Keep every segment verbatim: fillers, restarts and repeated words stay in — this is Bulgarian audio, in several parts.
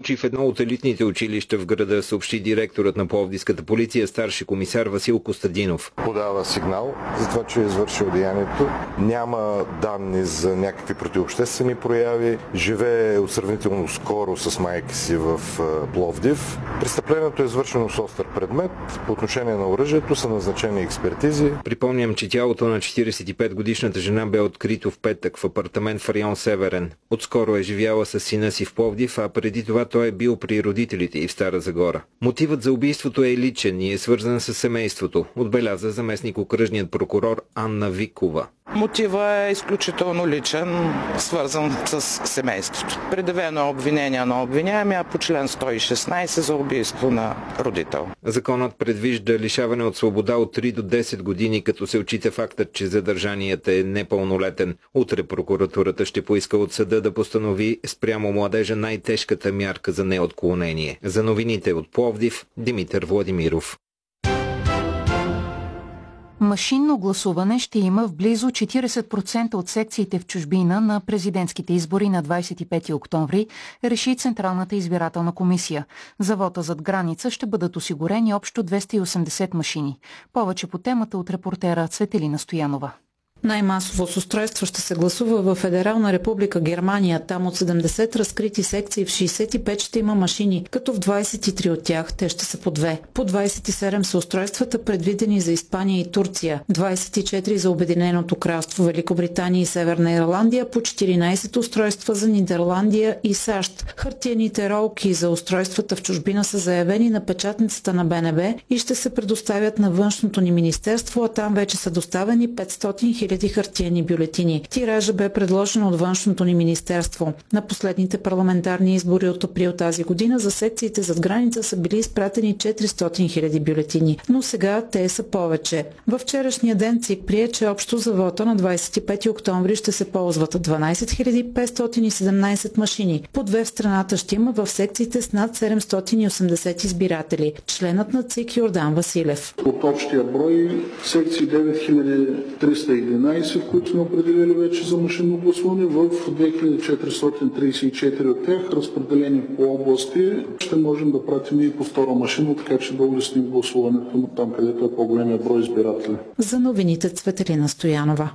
случи в едно от елитните училища в града, съобщи директорът на Пловдивската полиция, старши комисар Васил Костадинов. Подава сигнал за това, че е извършил деянието. Няма данни за някакви противообществени прояви. Живее сравнително скоро с майка си в Пловдив. Престъплението е извършено с остър предмет. По отношение на оръжието са назначени експертизи. Припомням, че тялото на четиридесет и пет годишната жена бе открито в петък в апартамент в район Северен. Отскоро е живяла с сина си в Пловдив, а преди това той е бил при родителите и в Стара Загора. Мотивът за убийството е личен и е свързан с семейството, отбеляза заместник-окръжният прокурор Анна Викова. Мотивът е изключително личен, свързан с семейството. Предявено е обвинение на обвиняемия по член сто и шестнадесет за убийство на родител. Законът предвижда лишаване от свобода от три до десет години, като се отчита фактът, че задържаният е непълнолетен. Утре прокуратурата ще поиска от съда да постанови спрямо младежа най-тежката мярка за неотклонение. За новините от Пловдив, Димитър Владимиров. Машинно гласуване ще има в близо четиридесет процента от секциите в чужбина на президентските избори на двадесет и пети октомври, реши Централната избирателна комисия. За вота зад граница ще бъдат осигурени общо двеста и осемдесет машини. Повече по темата от репортера Цветелина Стоянова. Най-масово с устройство ще се гласува в Федерална република Германия. Там от седемдесет разкрити секции в шейсет и пет ще има машини, като в двадесет и три от тях те ще са по две. По двадесет и седем са устройствата, предвидени за Испания и Турция, двадесет и четири за Обединеното кралство, Великобритания и Северна Ирландия, по четиринадесет устройства за Нидерландия и САЩ. Хартиените ролки за устройствата в чужбина са заявени на печатницата на Б Н Б и ще се предоставят на външното ни министерство, а там вече са доставени петстотин хиляди хартиени бюлетини. Тиража бе предложен от външното ни министерство. На последните парламентарни избори от април тази година за секциите зад граница са били изпратени четиристотин хиляди бюлетини, но сега те са повече. Във вчерашния ден ЦИК прие, че общо за вота на двадесет и пети октомври ще се ползват дванадесет хиляди петстотин и седемнадесет машини. По две в страната ще има в секциите с над седемстотин и осемдесет избиратели. Членът на ЦИК Йордан Василев. От общия брой секции девет хиляди триста и единадесет, които сме определили вече за машинно гласуване, в две хиляди четиристотин тридесет и четири от тях, разпределени по области, ще можем да пратим и по втора машина, така че да улесним гласуването там, където е по-големия брой избиратели. За новините Цветелина Стоянова.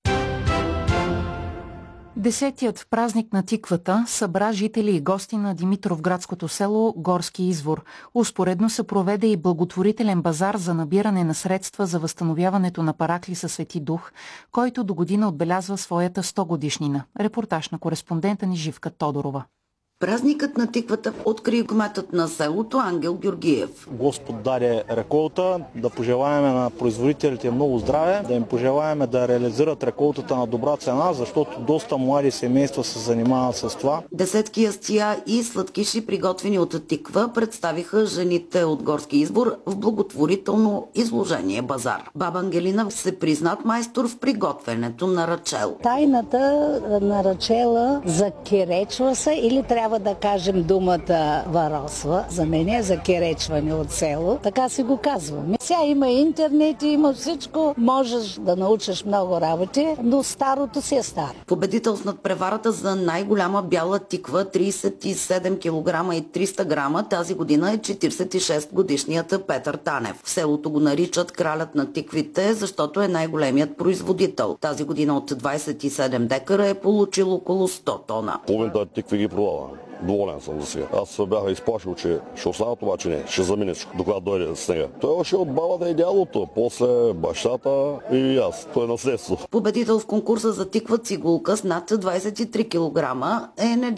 Десетият празник на тиквата събра жители и гости на Димитровградското село Горски извор. Успоредно се проведе и благотворителен базар за набиране на средства за възстановяването на параклиса Свети Дух, който до година отбелязва своята сто годишнина. Репортаж на кореспондента ни Живка Тодорова. Празникът на тиквата откри кметът на селото Ангел Георгиев. Господ даде реколта, да пожелаем на производителите много здраве, да им пожелаем да реализират реколтата на добра цена, защото доста млади семейства се занимават с това. Десетки ястия и сладкиши, приготвени от тиква, представиха жените от Горски извор в благотворително изложение базар. Баба Ангелина се признат майстор в приготвянето на рачел. Тайната на рачела закеречва се или трябва да кажем думата варосва. За мен е закеречване от село. Така си го казваме. Сега има интернет, има всичко. Можеш да научиш много работи, но старото си е старо. Победител с надпреварата за най-голяма бяла тиква, тридесет и седем килограма и триста грама, тази година е четиридесет и шест годишният Петър Танев. В селото го наричат кралят на тиквите, защото е най-големият производител. Тази година от двадесет и седем декара е получил около сто тона. Половината тикви ги продава. Доволен съм за сега. Аз се бяха изплашил, че ще останат, обаче не, ще замине, докато дойде снега. Той още от бабата и дядото, после бащата и аз. Той е наследство. Победител в конкурса за тиква цигулка с над двадесет и три килограма е